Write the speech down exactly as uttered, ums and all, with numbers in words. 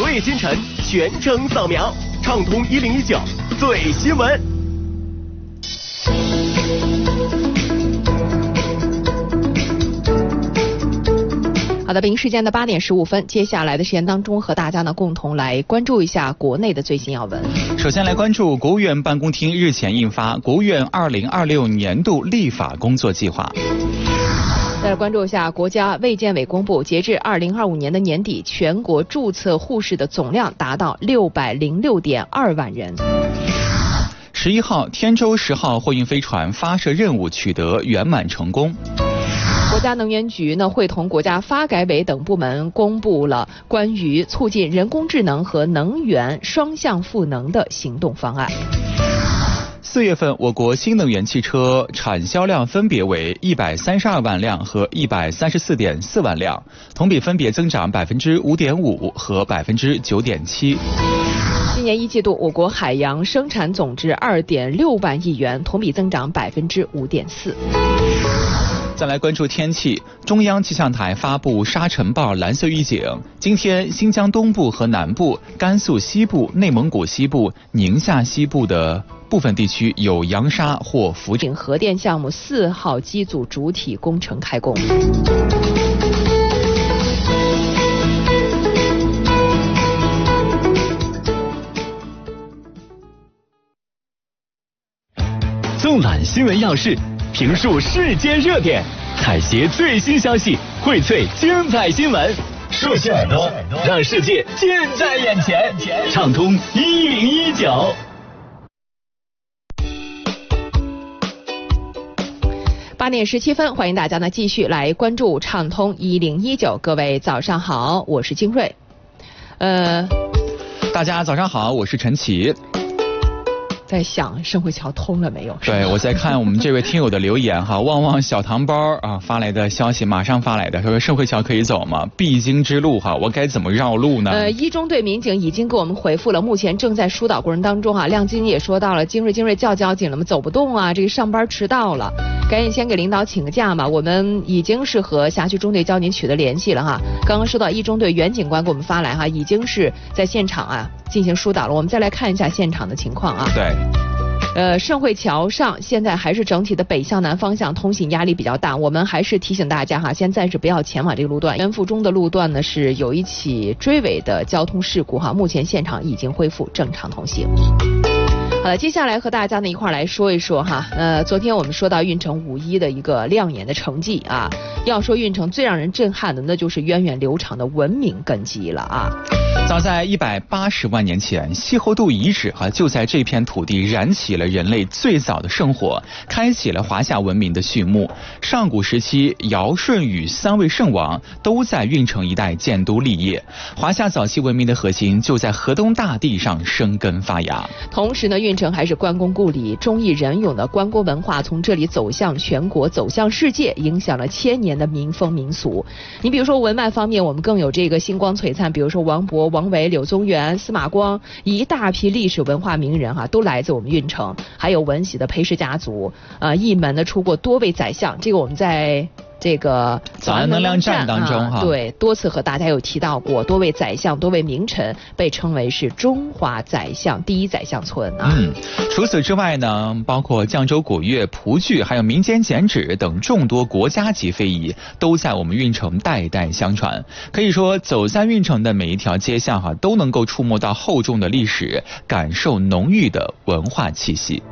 昨夜今晨全程扫描，畅通一零一九最新闻。 好的，北京时间的八点十五分，接下来的时间当中，和大家呢共同来关注一下国内的最新要闻。 首先来关注国务院办公厅日前印发《国务院二零二六年度立法工作计划》。 再来关注一下国家卫健委公布，截至二零二五年的年底，全国注册护士的总量达到六百零六点二万人。 十一号，天舟十号货运飞船发射任务取得圆满成功。 国家能源局呢，会同国家发改委等部门公布了关于促进人工智能和能源双向赋能的行动方案。 四月份，我国新能源汽车产销量分别为一百三十二万辆和一百三十四点四万辆，同比分别增长百分之五点五和百分之九点七。 今年一季度，我国海洋生产总值二点六万亿元，同比增长百分之五点四。 再来关注天气，中央气象台发布沙尘暴蓝色预警。今天，新疆东部和南部、甘肃西部、内蒙古西部、宁夏西部的部分地区有扬沙或浮尘。核电项目四号机组主体工程开工。 纵览新闻要事，评述世间热点，采撷最新消息，荟萃精彩新闻。竖起耳朵，让世界近在眼前。畅通一零一九。 八点十七分，欢迎大家呢继续来关注畅通一零一九。各位早上好，我是金瑞。呃， 大家早上好，我是陈奇。 在想盛汇桥通了没有？ 对，我在看我们这位听友的留言哈，旺旺小糖包啊发来的消息，马上发来的，他说盛汇桥可以走吗？必经之路哈，我该怎么绕路呢？ 呃，一中队民警已经给我们回复了，目前正在疏导过程当中哈。亮晶也说到了，金瑞金瑞叫交警了吗？走不动啊，这个上班迟到了，赶紧先给领导请个假嘛。我们已经是和辖区中队交警取得联系了哈。刚刚收到一中队袁警官给我们发来哈，已经是在现场啊进行疏导了。我们再来看一下现场的情况啊。 对。 呃，盛汇桥上现在还是整体的北向南方向通行压力比较大，我们还是提醒大家哈，先暂时不要前往这个路段。元附中的路段呢是有一起追尾的交通事故哈，目前现场已经恢复正常通行。好了，接下来和大家呢一块儿来说一说哈，呃，昨天我们说到运城五一的一个亮眼的成绩啊，要说运城最让人震撼的，那就是源远流长的文明根基了啊。 早在一百八十万年前，西侯渡遗址哈就在这片土地燃起了人类最早的圣火，开启了华夏文明的序幕。上古时期，尧舜禹三位圣王都在运城一带建都立业，华夏早期文明的核心就在河东大地上生根发芽。 同时呢，运城还是关公故里，忠义仁勇的关公文化从这里走向全国，走向世界，影响了千年的民风民俗。你比如说文脉方面，我们更有这个星光璀璨，比如说王勃、王维、柳宗元、司马光，一大批历史文化名人哈、啊，都来自我们运城。还有文喜的裴氏家族，呃，一门呢出过多位宰相，这个我们在这个早安能量站当中哈、 啊，对，多次和大家有提到过，多位宰相、多位名臣被称为是中华宰相第一宰相村啊。 嗯，除此之外呢，包括绛州古乐、蒲剧，还有民间剪纸等众多国家级非遗，都在我们运城代代相传。可以说，走在运城的每一条街巷哈，都能够触摸到厚重的历史，感受浓郁的文化气息。